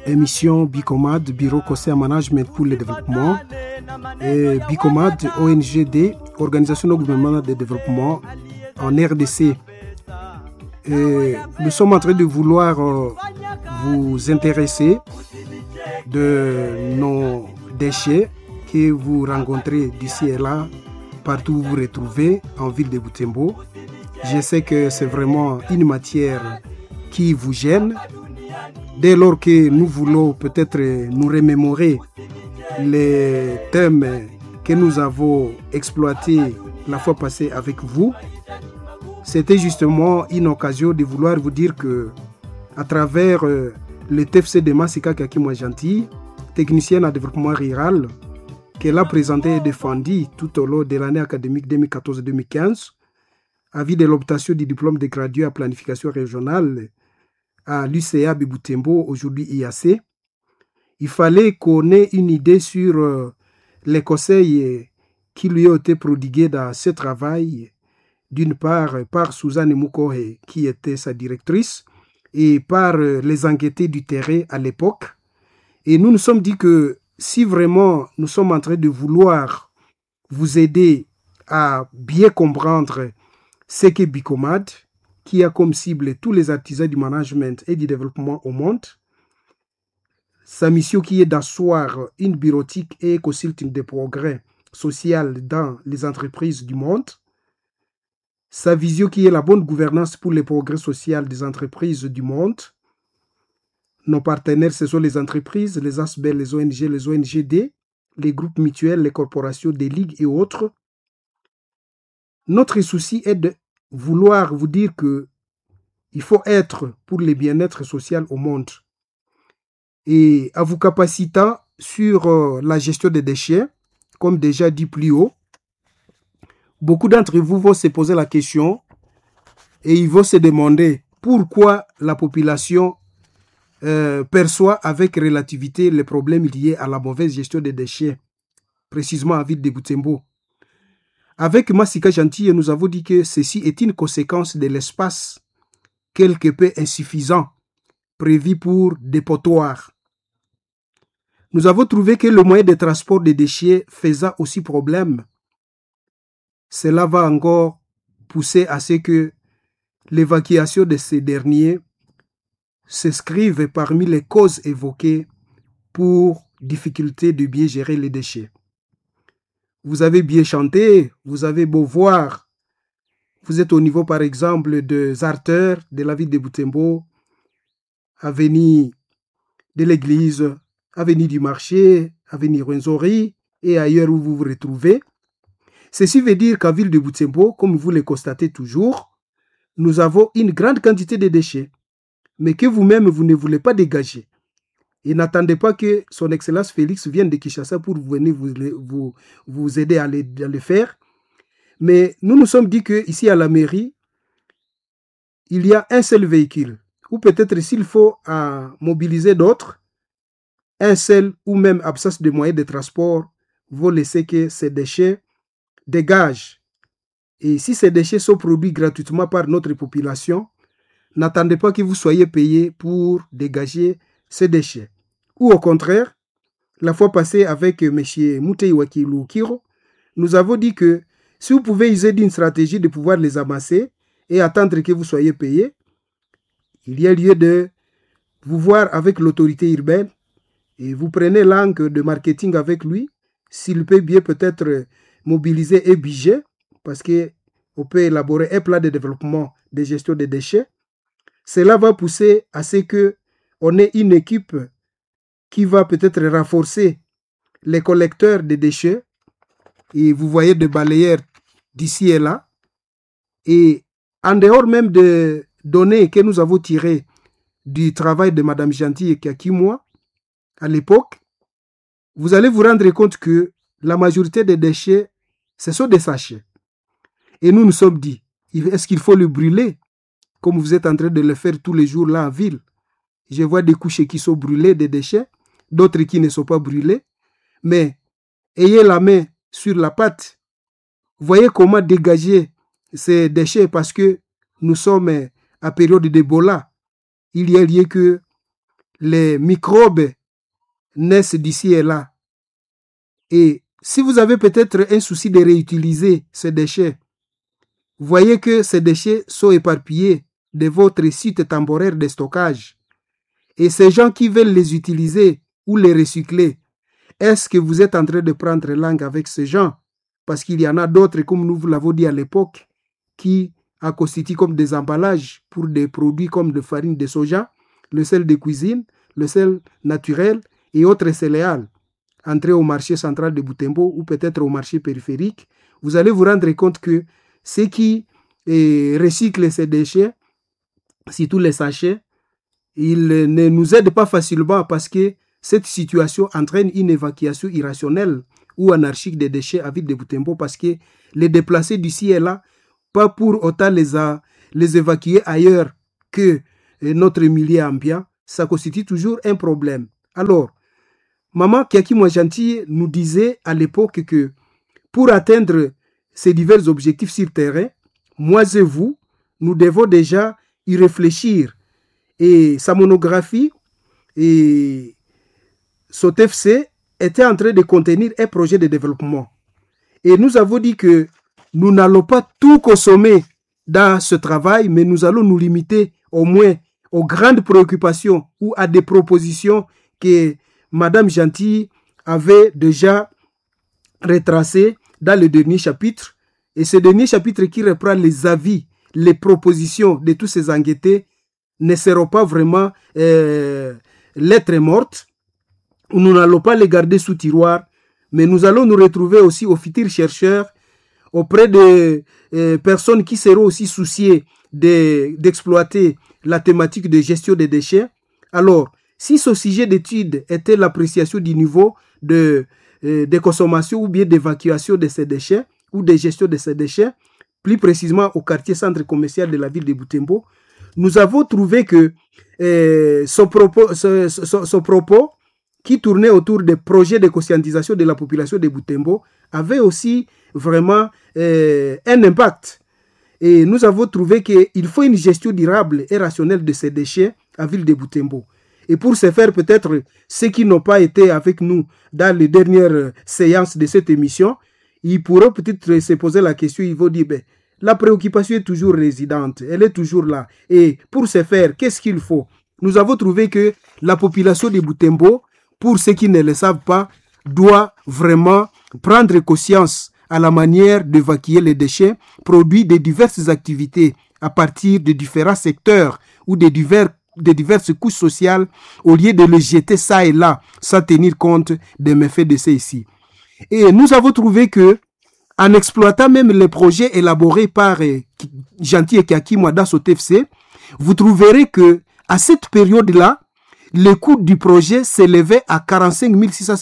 émission Bicomad, Bureau Conseil en Management pour le Développement, et Bicomad, ONGD, Organisation non gouvernementale de développement en RDC. Et nous sommes en train de vouloir vous intéresser de nos déchets que vous rencontrez d'ici et là, partout où vous vous retrouvez en ville de Butembo. Je sais que c'est vraiment une matière qui vous gêne. Dès lors que nous voulons peut-être nous remémorer les thèmes que nous avons exploités la fois passée avec vous, c'était justement une occasion de vouloir vous dire que à travers le TFC de Masika Kakimwa Gentil, technicienne en développement rural, qu'elle a présenté et défendu tout au long de l'année académique 2014-2015, avis de l'obtention du diplôme de gradué à planification régionale à l'UCA Butembo, aujourd'hui IAC, il fallait qu'on ait une idée sur les conseils qui lui ont été prodigués dans ce travail, d'une part par Suzanne Mukohe, qui était sa directrice, et par les enquêtés du terrain à l'époque. Et nous nous sommes dit que si vraiment nous sommes en train de vouloir vous aider à bien comprendre ce qu'est Bicomad, qui a comme cible tous les artisans du management et du développement au monde, sa mission qui est d'asseoir une bureautique et consulting de progrès social dans les entreprises du monde, sa vision qui est la bonne gouvernance pour le progrès social des entreprises du monde. Nos partenaires, ce sont les entreprises, les ASBEL, les ONG, les ONGD, les groupes mutuels, les corporations, des ligues et autres. Notre souci est de vouloir vous dire que il faut être pour le bien-être social au monde. Et à vous capacitant sur la gestion des déchets, comme déjà dit plus haut, beaucoup d'entre vous vont se poser la question et ils vont se demander pourquoi la population perçoit avec relativité les problèmes liés à la mauvaise gestion des déchets, précisément à ville de Butembo. Avec Masika Gentil, nous avons dit que ceci est une conséquence de l'espace quelque peu insuffisant prévu pour dépotoir. Nous avons trouvé que le moyen de transport des déchets faisant aussi problème, cela va encore pousser à ce que l'évacuation de ces derniers s'inscrive parmi les causes évoquées pour difficulté de bien gérer les déchets. Vous avez bien chanté, vous avez beau voir, vous êtes au niveau par exemple de Zarter, de la ville de Butembo, avenue de l'église, avenue du marché, avenue Rwenzori et ailleurs où vous vous retrouvez. Ceci veut dire qu'à ville de Butembo, comme vous le constatez toujours, nous avons une grande quantité de déchets, mais que vous-même vous ne voulez pas dégager. Et n'attendez pas que son Excellence Félix vienne de Kinshasa pour venir vous aider à le faire. Mais nous nous sommes dit qu'ici à la mairie, il y a un seul véhicule. Ou peut-être s'il faut mobiliser d'autres, un seul ou même absence de moyens de transport vont laisser que ces déchets dégagent. Et si ces déchets sont produits gratuitement par notre population, n'attendez pas que vous soyez payé pour dégager ces déchets. Ou au contraire, la fois passée avec M. Moutei Wakilu Kiro, nous avons dit que si vous pouvez user d'une stratégie de pouvoir les amasser et attendre que vous soyez payé, il y a lieu de vous voir avec l'autorité urbaine et vous prenez l'angle de marketing avec lui, s'il peut bien peut-être mobiliser un budget, parce qu'on peut élaborer un plan de développement de gestion des déchets. Cela va pousser à ce qu'on ait une équipe qui va peut-être renforcer les collecteurs de déchets. Et vous voyez des balayeurs d'ici et là. Et en dehors même des données que nous avons tirées du travail de Mme Gentil et Kakimwa, à l'époque, vous allez vous rendre compte que la majorité des déchets, ce sont des sachets. Et nous nous sommes dit, est-ce qu'il faut le brûler, comme vous êtes en train de le faire tous les jours là en ville? Je vois des couches qui sont brûlées, des déchets, d'autres qui ne sont pas brûlés. Mais ayez la main sur la pâte. Voyez comment dégager ces déchets parce que nous sommes à période d'Ebola. Il y a lieu que les microbes naissent d'ici et là. Et si vous avez peut-être un souci de réutiliser ces déchets, voyez que ces déchets sont éparpillés de votre site temporaire de stockage. Et ces gens qui veulent les utiliser ou les recycler, est-ce que vous êtes en train de prendre langue avec ces gens? Parce qu'il y en a d'autres, comme nous vous l'avons dit à l'époque, qui a constitué comme des emballages pour des produits comme de farine de soja, le sel de cuisine, le sel naturel et autres céréales. Entrez au marché central de Butembo ou peut-être au marché périphérique, vous allez vous rendre compte que ceux qui recyclent ces déchets, surtout les sachets, ils ne nous aident pas facilement parce que cette situation entraîne une évacuation irrationnelle ou anarchique des déchets à ville de Butembo parce que les déplacer d'ici et là, pas pour autant les évacuer ailleurs que notre milieu ambiant, ça constitue toujours un problème. Alors, Maman Kiaki Mwajanti nous disait à l'époque que pour atteindre ces divers objectifs sur terrain, moi et vous, nous devons déjà y réfléchir. Et sa monographie et SOTFC était en train de contenir un projet de développement. Et nous avons dit que nous n'allons pas tout consommer dans ce travail, mais nous allons nous limiter au moins aux grandes préoccupations ou à des propositions que Madame Gentil avait déjà retracées dans le dernier chapitre. Et ce dernier chapitre qui reprend les avis, les propositions de tous ces enquêtés ne seront pas vraiment lettres mortes. Nous n'allons pas les garder sous tiroir, mais nous allons nous retrouver aussi aux futurs chercheurs, auprès de personnes qui seront aussi souciées d'exploiter la thématique de gestion des déchets. Alors, si ce sujet d'étude était l'appréciation du niveau de consommation ou bien d'évacuation de ces déchets ou de gestion de ces déchets, plus précisément au quartier centre commercial de la ville de Butembo, nous avons trouvé que ce propos qui tournait autour des projets de conscientisation de la population de Butembo avait aussi vraiment un impact. Et nous avons trouvé qu'il faut une gestion durable et rationnelle de ces déchets à ville de Butembo. Et pour ce faire, peut-être ceux qui n'ont pas été avec nous dans les dernières séances de cette émission, ils pourront peut-être se poser la question, ils vont dire, la préoccupation est toujours résidente, elle est toujours là. Et pour ce faire, qu'est-ce qu'il faut? Nous avons trouvé que la population de Butembo, pour ceux qui ne le savent pas, doit vraiment prendre conscience à la manière d'évacuer les déchets produits de diverses activités à partir de différents secteurs ou de diverses couches sociales au lieu de les jeter ça et là sans tenir compte des méfaits de ceux-ci. Et nous avons trouvé que en exploitant même les projets élaborés par Gentil et Kiaki Mwada SOTFC, vous trouverez que à cette période-là, le coût du projet s'élevait à 45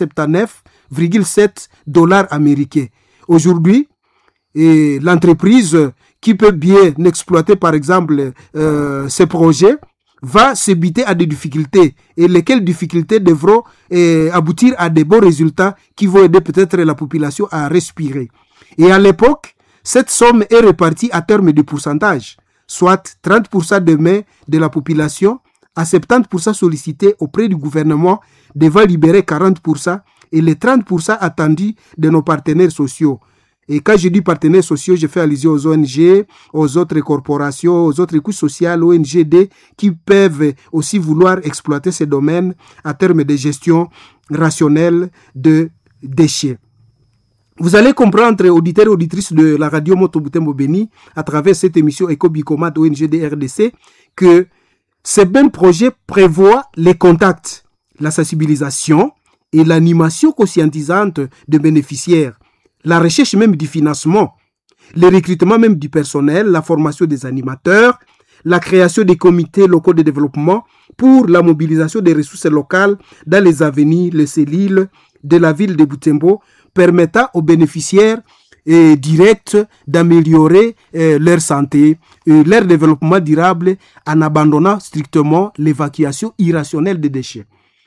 679,7 $ américains. Aujourd'hui, l'entreprise qui peut bien exploiter, par exemple, ces projets, va se buter à des difficultés et lesquelles difficultés devront aboutir à des bons résultats qui vont aider peut-être la population à respirer. Et à l'époque, cette somme est répartie à terme de pourcentage, soit 30% des mains de la population à 70% sollicités auprès du gouvernement devant libérer 40% et les 30% attendus de nos partenaires sociaux. Et quand je dis partenaires sociaux, je fais allusion aux ONG, aux autres corporations, aux autres couches sociales, ONGD, qui peuvent aussi vouloir exploiter ces domaines à terme de gestion rationnelle de déchets. Vous allez comprendre, auditeurs et auditrices de la radio Moto Butembo Béni, à travers cette émission Eco-Bicoma de ONGD RDC, que ce même projet prévoit les contacts, la sensibilisation et l'animation conscientisante de bénéficiaires, la recherche même du financement, le recrutement même du personnel, la formation des animateurs, la création des comités locaux de développement pour la mobilisation des ressources locales dans les avenirs, les cellules de la ville de Butembo, permettant aux bénéficiaires directs d'améliorer leur santé et leur développement durable en abandonnant strictement l'évacuation irrationnelle des déchets.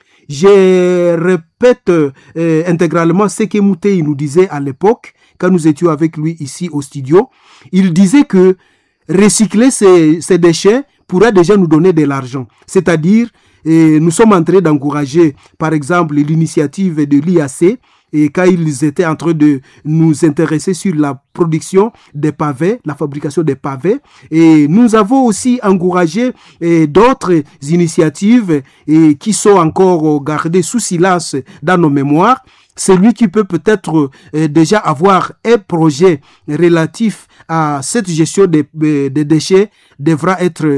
Je répète intégralement ce que Moutei nous disait à l'époque, quand nous étions avec lui ici au studio. Il disait que recycler ces déchets pourra déjà nous donner de l'argent. C'est-à-dire Et nous sommes en train d'encourager, par exemple, l'initiative de l'IAC, et quand ils étaient en train de nous intéresser sur la production des pavés, la fabrication des pavés. Et nous avons aussi encouragé d'autres initiatives qui sont encore gardées sous silence dans nos mémoires. Celui qui peut peut-être déjà avoir un projet relatif à cette gestion des déchets devra être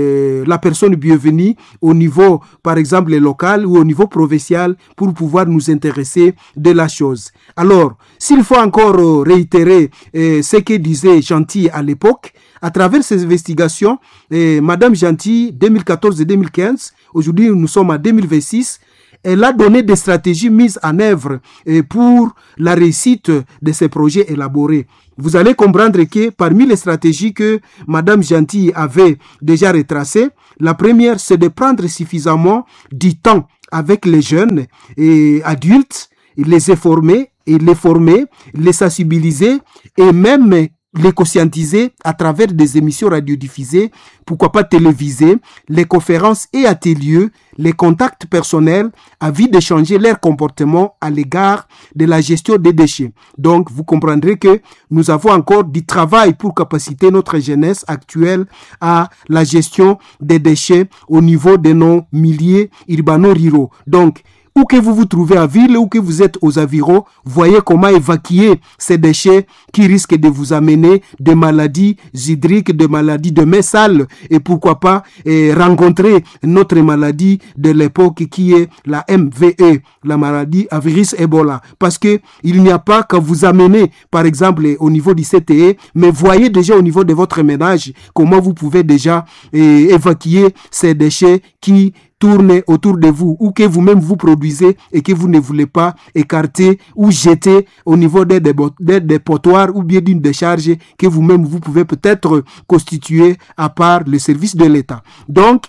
la personne bienvenue au niveau, par exemple, local ou au niveau provincial pour pouvoir nous intéresser de la chose. Alors, s'il faut encore réitérer ce que disait Gentil à l'époque, à travers ces investigations, Madame Gentil, 2014 et 2015, aujourd'hui nous sommes en 2026, elle a donné des stratégies mises en œuvre pour la réussite de ces projets élaborés. Vous allez comprendre que parmi les stratégies que Madame Gentil avait déjà retracées, la première, c'est de prendre suffisamment du temps avec les jeunes et adultes, les informer et les former, les sensibiliser et même les conscientiser à travers des émissions radiodiffusées, pourquoi pas télévisées, les conférences et ateliers, les contacts personnels, afin d'échanger leur comportement à l'égard de la gestion des déchets. Donc, vous comprendrez que nous avons encore du travail pour capaciter notre jeunesse actuelle à la gestion des déchets au niveau de nos milieux urbano-ruraux. Donc, où que vous vous trouvez à ville, ou que vous êtes aux environs, voyez comment évacuer ces déchets qui risquent de vous amener des maladies hydriques, des maladies de mains sales et pourquoi pas rencontrer notre maladie de l'époque qui est la MVE, la maladie à virus Ebola. Parce que il n'y a pas qu'à vous amener, par exemple, au niveau du CTE, mais voyez déjà au niveau de votre ménage comment vous pouvez déjà évacuer ces déchets qui tournez autour de vous ou que vous-même vous produisez et que vous ne voulez pas écarter ou jeter au niveau des dépotoirs ou bien d'une décharge que vous-même vous pouvez peut-être constituer à part le service de l'État. Donc,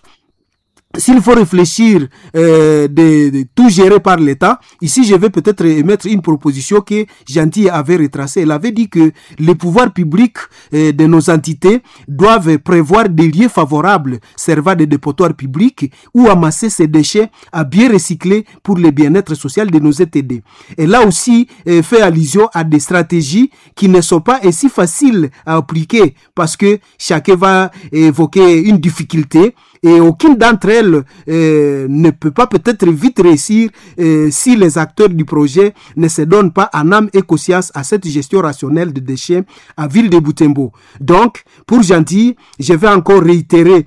s'il faut réfléchir de tout gérer par l'État, ici je vais peut-être émettre une proposition que Gentil avait retracée. Elle avait dit que les pouvoirs publics de nos entités doivent prévoir des lieux favorables servant de dépotoirs publics où amasser ces déchets à bien recycler pour le bien-être social de nos ETD. Elle a aussi fait allusion à des stratégies qui ne sont pas si faciles à appliquer parce que chacun va évoquer une difficulté et aucune d'entre elles ne peut pas peut-être vite réussir si les acteurs du projet ne se donnent pas en âme et conscience à cette gestion rationnelle de déchets à Ville de Butembo. Donc, pour Gentil, je vais encore réitérer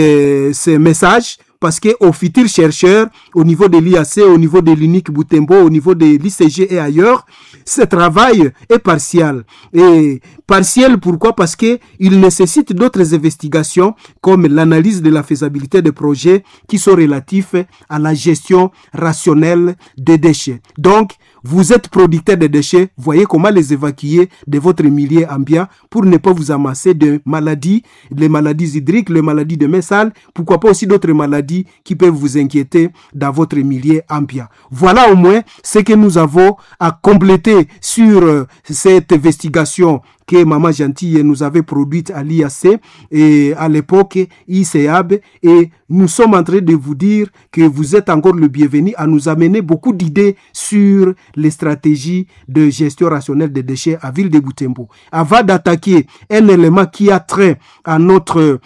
ce message parce qu'aux futurs chercheurs, au niveau de l'IAC, au niveau de l'UNIC Butembo, au niveau de l'ICG et ailleurs, ce travail est partiel. Et partiel, pourquoi? Parce qu'il nécessite d'autres investigations comme l'analyse de la faisabilité des projets qui sont relatifs à la gestion rationnelle des déchets. Donc, vous êtes producteur de déchets, voyez comment les évacuer de votre milieu ambiant pour ne pas vous amasser de maladies, les maladies hydriques, les maladies de mains sales, pourquoi pas aussi d'autres maladies qui peuvent vous inquiéter dans votre milieu ambiant. Voilà au moins ce que nous avons à compléter sur cette investigation que Maman Gentil nous avait produite à l'IAC et à l'époque ICAB, et nous sommes en train de vous dire que vous êtes encore le bienvenu à nous amener beaucoup d'idées sur les stratégies de gestion rationnelle des déchets à Ville de Butembo. Avant d'attaquer un élément qui a trait à notre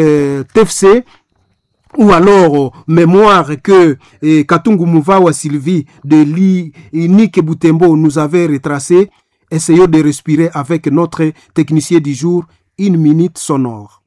TFC, ou alors mémoire que Katungu Muvawa Sylvie de l'INIC Butembo nous avait retracé, essayons de respirer avec notre technicien du jour, une minute sonore.